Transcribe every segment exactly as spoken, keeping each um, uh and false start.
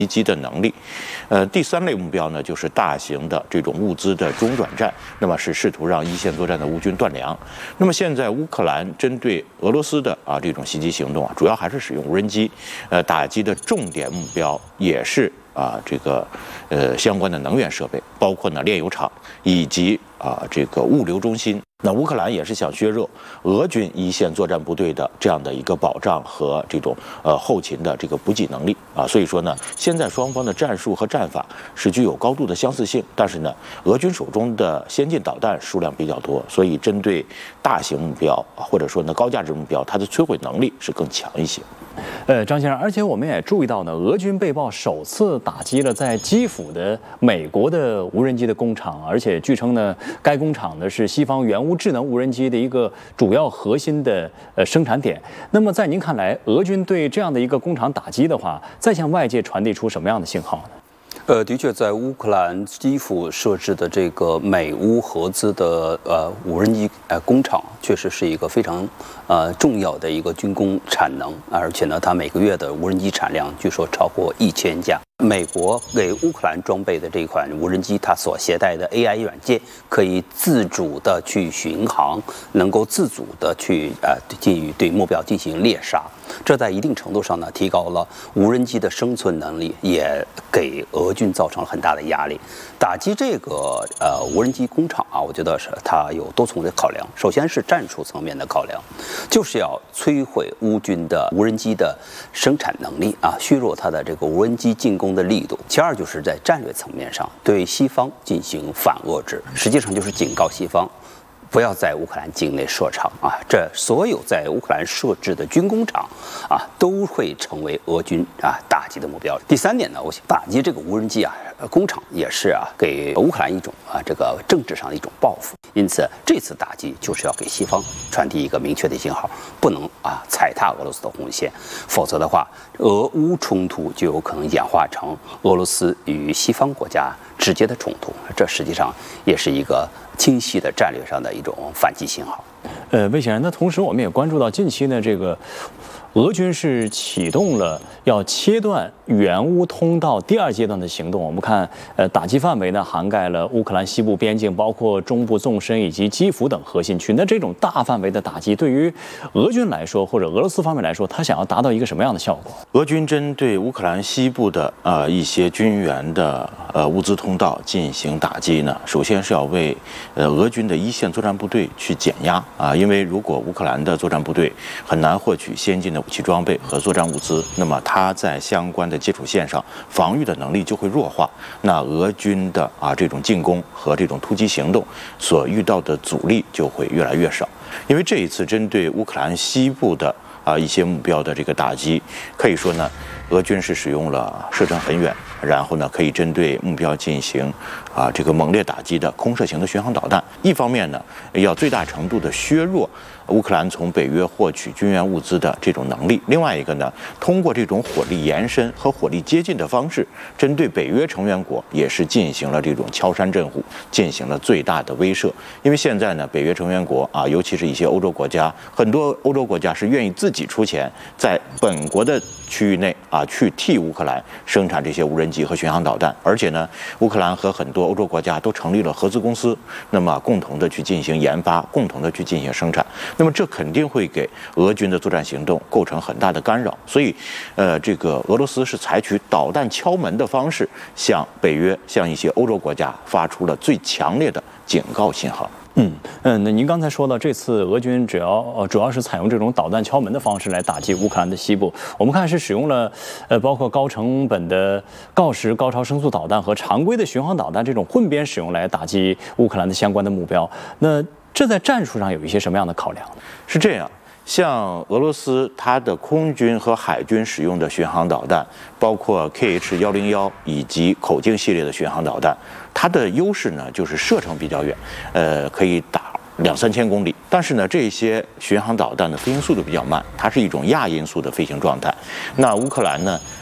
击的能力。呃，第三类目标呢，就是大型的这种物资的中转站，那么是试图让一线作战的乌军断粮。那么现在乌克兰针对俄罗斯的啊这种袭击行动啊，主要还是使用无人机，呃，打击的重点目标也是啊这个呃相关的能源设备，包括呢炼油厂以及啊这个物流中心。那乌克兰也是想削弱俄军一线作战部队的这样的一个保障和这种呃后勤的这个补给能力啊，所以说呢，现在双方的战术和战法是具有高度的相似性，但是呢，俄军手中的先进导弹数量比较多，所以针对大型目标或者说呢高价值目标，它的摧毁能力是更强一些。 呃，张先生，而且我们也注意到呢，俄军被曝首次打击了在基辅的美国的无人机的工厂，而且据称呢，该工厂呢是西方援乌智能无人机的一个主要核心的呃生产点。那么在您看来，俄军对这样的一个工厂打击的话，再向外界传递出什么样的信号呢？ 呃，的确，在乌克兰基辅设置的这个美乌合资的呃无人机呃工厂，确实是一个非常呃重要的一个军工产能，而且呢，它每个月的无人机产量据说超过一千架。美国给乌克兰装备的这款无人机，它所携带的 A I 软件可以自主的去巡航，能够自主的去呃进行对目标进行猎杀。这在一定程度上呢，提高了无人机的生存能力，也给俄军造成了很大的压力。打击这个呃无人机工厂啊，我觉得是它有多重的考量。首先是战术层面的考量，就是要摧毁乌军的无人机的生产能力啊，削弱它的这个无人机进攻的力度。其二就是在战略层面上对西方进行反遏制，实际上就是警告西方，不要在乌克兰境内设厂啊！这所有在乌克兰设置的军工厂啊，都会成为俄军啊打击的目标。第三点呢，我想打击这个无人机啊工厂也是啊给乌克兰一种啊这个政治上的一种报复。因此，这次打击就是要给西方传递一个明确的信号，不能啊踩踏俄罗斯的红线，否则的话，俄乌冲突就有可能演化成俄罗斯与西方国家直接的冲突。这实际上也是一个清晰的战略上的一种反击信号。 呃，魏先生，那同时我们也关注到近期呢，这个俄军是启动了要切断援乌通道第二阶段的行动。我们看，呃，打击范围呢涵盖了乌克兰西部边境，包括中部纵深以及基辅等核心区。那这种大范围的打击，对于俄军来说，或者俄罗斯方面来说，他想要达到一个什么样的效果？ 俄军针对乌克兰西部的呃一些军援的呃物资通道进行打击呢，首先是要为呃俄军的一线作战部队去减压啊，因为如果乌克兰的作战部队很难获取先进的武器装备和作战物资，那么它在相关的基础线上防御的能力就会弱化。那俄军的啊这种进攻和这种突击行动所遇到的阻力就会越来越少。因为这一次针对乌克兰西部的啊一些目标的这个打击，可以说呢，俄军是使用了射程很远，然后呢可以针对目标进行啊这个猛烈打击的空射型的巡航导弹。一方面呢，要最大程度的削弱乌克兰从北约获取军援物资的这种能力；另外一个呢，通过这种火力延伸和火力接近的方式，针对北约成员国也是进行了这种敲山震虎，进行了最大的威慑。因为现在呢，北约成员国啊，尤其是一些欧洲国家，很多欧洲国家是愿意自己出钱，在本国的区域内啊，去替乌克兰生产这些无人机和巡航导弹。而且呢，乌克兰和很多欧洲国家都成立了合资公司，那么共同的去进行研发，共同的去进行生产。那么这肯定会给俄军的作战行动构成很大的干扰，所以，呃，这个俄罗斯是采取导弹敲门的方式，向北约、向一些欧洲国家发出了最强烈的警告信号。 嗯嗯，那您刚才说到，这次俄军主要呃主要是采用这种导弹敲门的方式来打击乌克兰的西部。我们看是使用了呃包括高成本的锆石高超声速导弹和常规的巡航导弹这种混编使用来打击乌克兰的相关的目标。那这在战术上有一些什么样的考量呢？ 是这样，像俄罗斯它的空军和海军使用的巡航导弹，包括 K H 一零一以及口径系列的巡航导弹，它的优势呢就是射程比较远，呃，可以打两三千公里。但是呢，这些巡航导弹的飞行速度比较慢，它是一种亚音速的飞行状态。那乌克兰呢，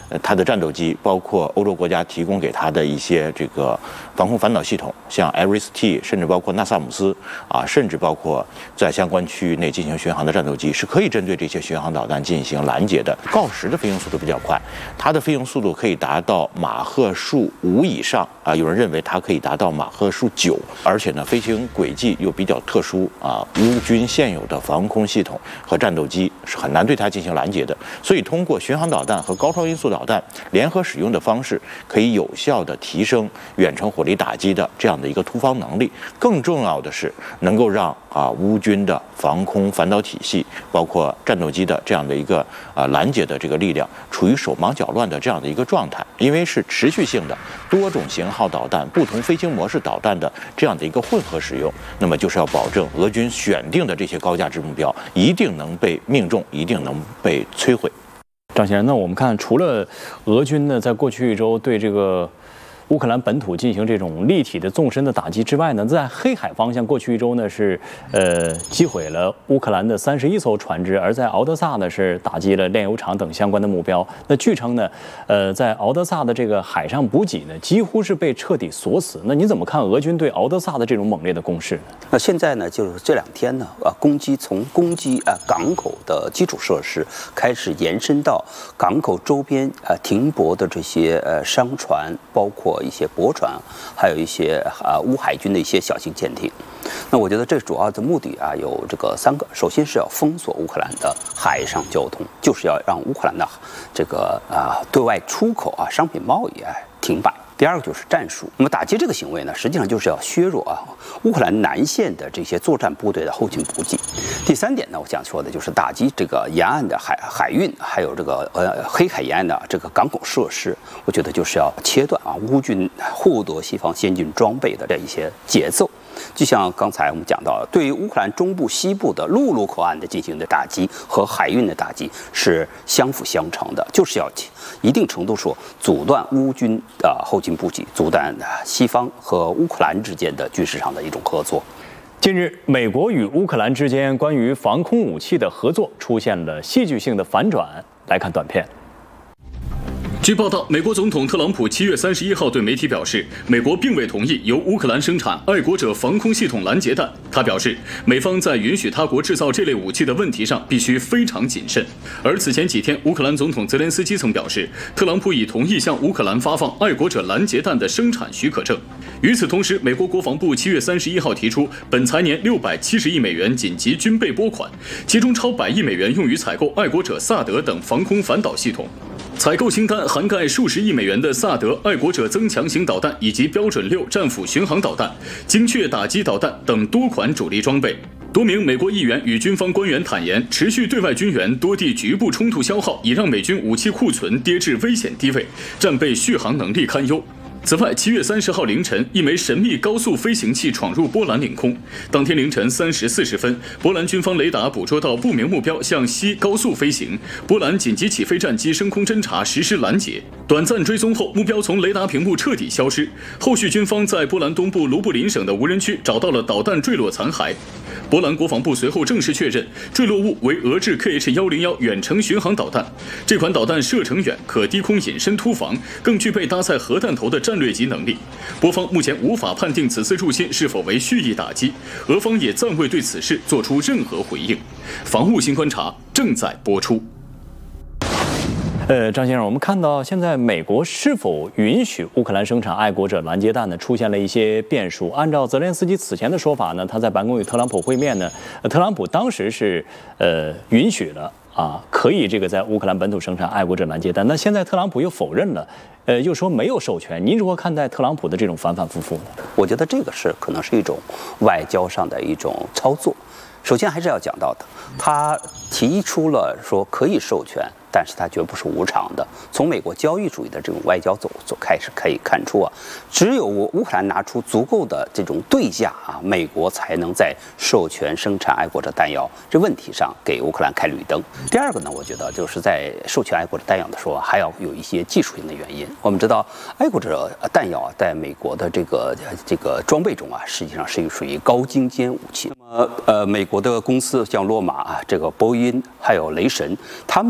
呃它的战斗机，包括欧洲国家提供给它的一些这个防空反导系统，像 A R I S T， 甚至包括纳萨姆斯啊，甚至包括在相关区域内进行巡航的战斗机，是可以针对这些巡航导弹进行拦截的。锆石的飞行速度比较快，它的飞行速度可以达到马赫数五以上啊，有人认为它可以达到马赫数九，而且呢，飞行轨迹又比较特殊啊，乌军现有的防空系统和战斗机是很难对它进行拦截的。所以，通过巡航导弹和高超音速导弹联合使用的方式，可以有效地提升远程火力打击的这样的一个突防能力。更重要的是，能够让啊乌军的防空反导体系，包括战斗机的这样的一个啊拦截的这个力量，处于手忙脚乱的这样的一个状态。因为是持续性的多种型号导弹、不同飞行模式导弹的这样的一个混合使用，那么就是要保证俄军选定的这些高价值目标一定能被命中，一定能被摧毁。 张先生，那我们看，除了俄军呢，在过去一周对这个乌克兰本土进行这种立体的纵深的打击之外呢，在黑海方向，过去一周呢是呃击毁了乌克兰的三十一艘船只，而在敖德萨呢是打击了炼油厂等相关的目标。那据称呢，呃，在敖德萨的这个海上补给呢，几乎是被彻底锁死。那你怎么看俄军对敖德萨的这种猛烈的攻势？ 那现在呢，就是这两天呢，啊，攻击从攻击啊港口的基础设施开始延伸到港口周边啊停泊的这些呃商船，包括一些驳船，还有一些啊乌海军的一些小型舰艇。那我觉得这主要的目的啊有这个三个，首先是要封锁乌克兰的海上交通，就是要让乌克兰的这个啊对外出口啊商品贸易啊停摆。第二个就是战术，那么打击这个行为呢，实际上就是要削弱啊乌克兰南线的这些作战部队的后勤补给。第三点呢，我想说的就是打击这个沿岸的海海运，还有这个呃黑海沿岸的这个港口设施。我觉得就是要切断啊乌军获得西方先进装备的这一些节奏。就像刚才我们讲到，对于乌克兰中部、西部的陆路口岸的进行的打击和海运的打击是相辅相成的，就是要一定程度说阻断乌军的后勤补给，阻断西方和乌克兰之间的军事上的一种合作。 近日，美国与乌克兰之间关于防空武器的合作出现了戏剧性的反转。来看短片。 据报道，美国总统特朗普七月三十一号对媒体表示，美国并未同意由乌克兰生产爱国者防空系统拦截弹。他表示，美方在允许他国制造这类武器的问题上必须非常谨慎。而此前几天，乌克兰总统泽连斯基曾表示，特朗普已同意向乌克兰发放爱国者拦截弹的生产许可证。与此同时，美国国防部七月三十一号提出，本财年六百七十亿美元紧急军备拨款，其中超百亿美元用于采购爱国者萨德等防空反导系统。采购清单涵盖数十亿美元的萨德、爱国者增强型导弹以及标准六战斧巡航导弹、精确打击导弹等多款主力装备。多名美国议员与军方官员坦言，持续对外军援、多地局部冲突消耗，已让美军武器库存跌至危险低位，战备续航能力堪忧。此外，七月三十号凌晨，一枚神秘高速飞行器闯入波兰领空。当天凌晨三时四十分，波兰军方雷达捕捉到不明目标向西高速飞行，波兰紧急起飞战机升空侦察实施拦截。短暂追踪后，目标从雷达屏幕彻底消失。后续军方在波兰东部卢布林省的无人区找到了导弹坠落残骸。波兰国防部随后正式确认，坠落物为俄制 K H 一零一远程巡航导弹。这款导弹射程远，可低空隐身突防，更具备搭载核弹头的战略级能力。波方目前无法判定此次入侵是否为蓄意打击，俄方也暂未对此事做出任何回应。防务新观察正在播出。 呃，张先生，我们看到现在美国是否允许乌克兰生产爱国者拦截弹呢？出现了一些变数。按照泽连斯基此前的说法呢，他在白宫与特朗普会面呢，特朗普当时是呃允许了啊，可以这个在乌克兰本土生产爱国者拦截弹。那现在特朗普又否认了，呃，又说没有授权。您如何看待特朗普的这种反反复复呢？ 我觉得这个是可能是一种外交上的一种操作。首先还是要讲到的，他提出了说可以授权，但是它绝不是无偿的。从美国交易主义的这种外交走走开始可以看出啊，只有乌克兰拿出足够的这种对价啊，美国才能在授权生产爱国者弹药这问题上给乌克兰开绿灯。第二个呢，我觉得就是在授权爱国者弹药的时候，还要有一些技术性的原因。我们知道，爱国者弹药啊，在美国的这个这个装备中啊，实际上是属于高精尖武器。那么呃，美国的公司像洛马啊，这个波音还有雷神，他们对于出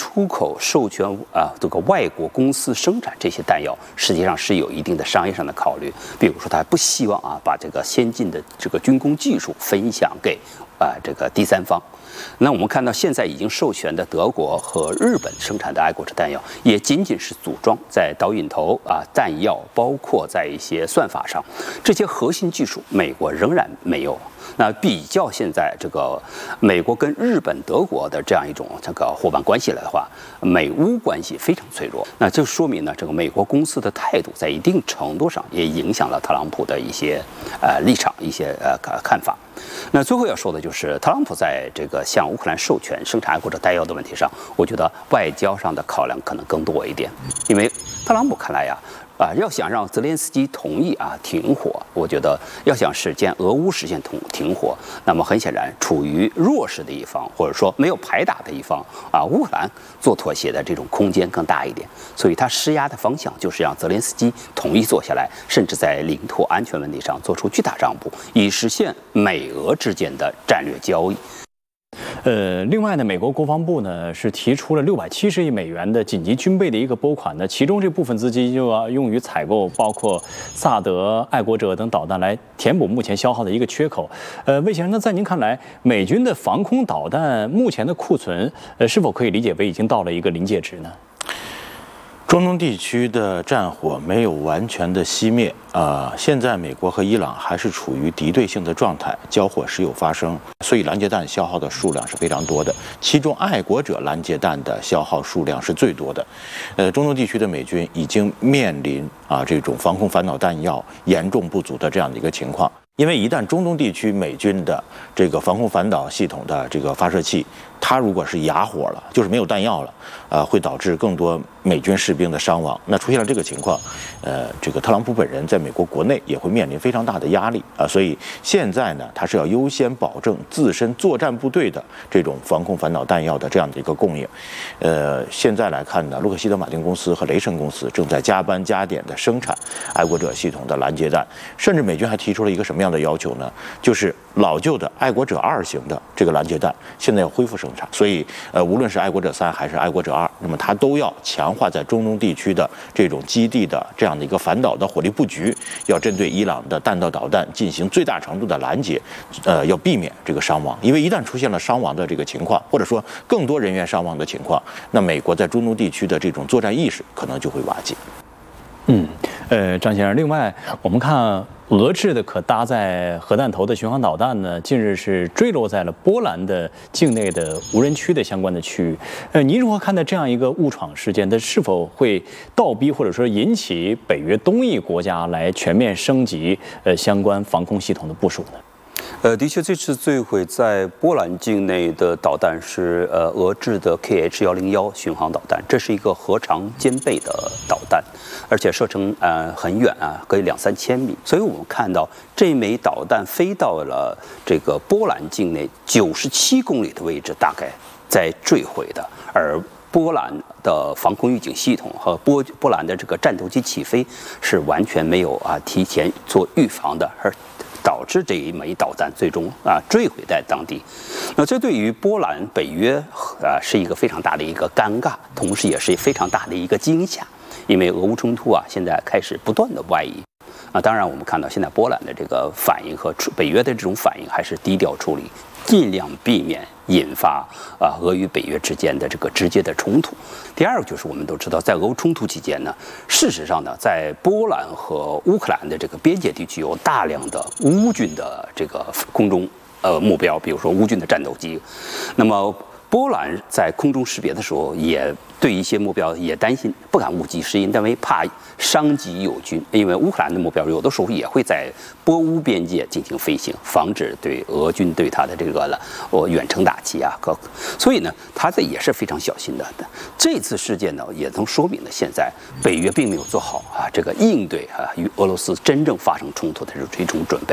出口授权啊这个外国公司生产这些弹药，实际上是有一定的商业上的考虑。比如说，他不希望啊把这个先进的这个军工技术分享给啊这个第三方。那我们看到现在已经授权的德国和日本生产的爱国者弹药，也仅仅是组装在导引头啊、弹药，包括在一些算法上，这些核心技术，美国仍然没有。那比较现在这个美国跟日本、德国的这样一种这个伙伴关系来的话，美乌关系非常脆弱。那就说明呢，这个美国公司的态度在一定程度上也影响了特朗普的一些呃立场、一些呃看法。那最后要说的就是，特朗普在这个向乌克兰授权生产爱国者弹药的问题上，我觉得外交上的考量可能更多一点，因为特朗普看来呀。啊，要想让泽连斯基同意啊停火，我觉得要想实现俄乌实现同停火，那么很显然，处于弱势的一方，或者说没有牌打的一方啊，乌克兰做妥协的这种空间更大一点。所以他施压的方向就是让泽连斯基同意坐下来，甚至在领土安全问题上做出巨大让步，以实现美俄之间的战略交易。 呃，另外呢，美国国防部呢是提出了六百七十亿美元的紧急军备的一个拨款呢，其中这部分资金就要用于采购包括萨德、爱国者等导弹，来填补目前消耗的一个缺口。呃，魏先生，那在您看来，美军的防空导弹目前的库存，呃，是否可以理解为已经到了一个临界值呢？ 中东地区的战火没有完全的熄灭，呃，现在美国和伊朗还是处于敌对性的状态，交火时有发生，所以拦截弹消耗的数量是非常多的，其中爱国者拦截弹的消耗数量是最多的。呃，中东地区的美军已经面临啊这种防空反导弹药严重不足的这样的一个情况。因为一旦中东地区美军的这个防空反导系统的这个发射器，它如果是哑火了，就是没有弹药了，呃，会导致更多美军士兵的伤亡。那出现了这个情况，呃，这个特朗普本人在美国国内也会面临非常大的压力啊。所以现在呢，他是要优先保证自身作战部队的这种防空反导弹药的这样的一个供应。呃，现在来看呢，洛克希德马丁公司和雷神公司正在加班加点的生产爱国者系统的拦截弹，甚至美军还提出了一个什么样的要求呢？就是老旧的爱国者二型的这个拦截弹现在要恢复生产，所以呃，无论是爱国者三还是爱国者二，那么它都要强化在中东地区的这种基地的这样的一个反导的火力布局，要针对伊朗的弹道导弹进行最大程度的拦截，呃，要避免这个伤亡，因为一旦出现了伤亡的这个情况，或者说更多人员伤亡的情况，那美国在中东地区的这种作战意识可能就会瓦解。 嗯，呃，张先生，另外我们看俄制的可搭载核弹头的巡航导弹呢，近日是坠落在了波兰的境内的无人区的相关的区域。呃，您如何看待这样一个误闯事件？它是否会倒逼或者说引起北约东翼国家来全面升级呃相关防空系统的部署呢？ 呃，的确，这次坠毁在波兰境内的导弹是呃俄制的 K H 一零一巡航导弹，这是一个核长兼备的导弹，而且射程呃很远啊，可以两三千米。所以我们看到这枚导弹飞到了这个波兰境内九十七公里的位置，大概在坠毁的，而波兰的防空预警系统和波波兰的这个战斗机起飞是完全没有啊提前做预防的，而导致这一枚导弹最终啊坠毁在当地。那这对于波兰北约啊是一个非常大的一个尴尬，同时也是非常大的一个惊吓，因为俄乌冲突啊现在开始不断的外移。啊，当然我们看到现在波兰的这个反应和北约的这种反应还是低调处理，尽量避免引发啊俄与北约之间的这个直接的冲突。第二个就是我们都知道，在俄乌冲突期间呢，事实上呢，在波兰和乌克兰的这个边界地区有大量的乌军的这个空中呃目标，比如说乌军的战斗机，那么波兰在空中识别的时候，也对一些目标也担心，不敢误击，是因为怕伤及友军。因为乌克兰的目标有的时候也会在波乌边界进行飞行，防止对俄军对他的这个了呃远程打击啊。所以呢，他这也是非常小心的。这次事件呢，也能说明了现在北约并没有做好啊这个应对啊与俄罗斯真正发生冲突的这种准备。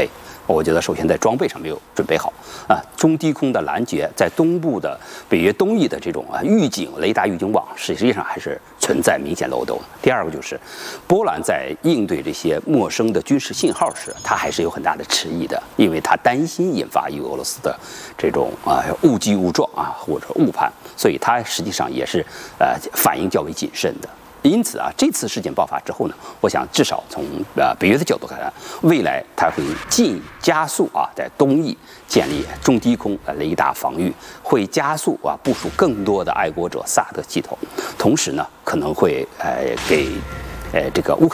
我觉得首先在装备上没有准备好啊，中低空的拦截在东部的北约东翼的这种啊预警雷达预警网，实际上还是存在明显漏洞。第二个就是波兰在应对这些陌生的军事信号时，它还是有很大的迟疑的，因为它担心引发与俄罗斯的这种啊误击误撞啊或者误判，所以它实际上也是呃反应较为谨慎的。因此啊，这次事件爆发之后呢，我想至少从呃北约的角度看，未来它会进加速啊，在东翼建立中低空呃雷达防御，会加速啊部署更多的爱国者萨德系统，同时呢，可能会呃给呃这个乌克兰。